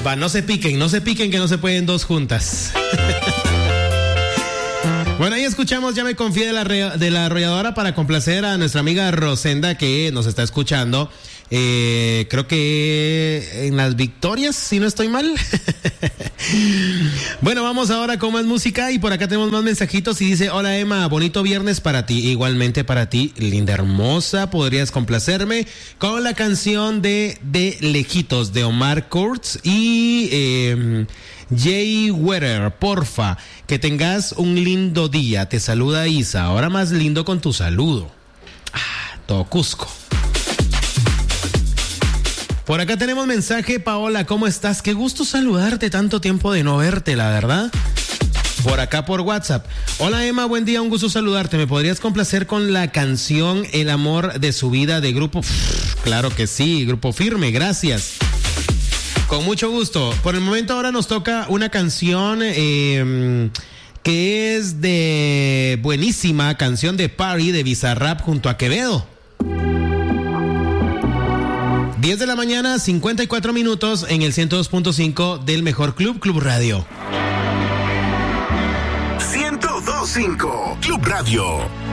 Va, no se piquen que no se pueden dos juntas. Bueno, ahí escuchamos Ya me confié de la arrolladora para complacer a nuestra amiga Rosenda que nos está escuchando. Creo que en Las Victorias, si no estoy mal. Bueno, vamos ahora con más música y por acá tenemos más mensajitos y dice: hola Emma, bonito viernes para ti, igualmente para ti, linda hermosa, podrías complacerme con la canción de Lejitos de Omar Kurtz y Jay Wetter, porfa, que tengas un lindo día, te saluda Isa, ahora más lindo con tu saludo. Todo Cusco. Por acá tenemos mensaje, Paola, ¿cómo estás? Qué gusto saludarte, tanto tiempo de no verte, la verdad. Por acá por WhatsApp. Hola Emma, buen día, un gusto saludarte. ¿Me podrías complacer con la canción El amor de su vida de Grupo? Claro que sí, Grupo Firme, gracias. Con mucho gusto. Por el momento ahora nos toca una canción que es de buenísima canción de Party de Bizarrap junto a Quevedo. 10 de la mañana, 54 minutos en el 102.5 del mejor club, Club Radio. 102.5 Club Radio.